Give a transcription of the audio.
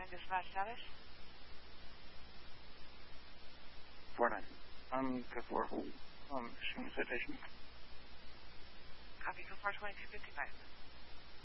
dispatch status? 4-9. Code 4. Showing citation. Copy, code 4 2255.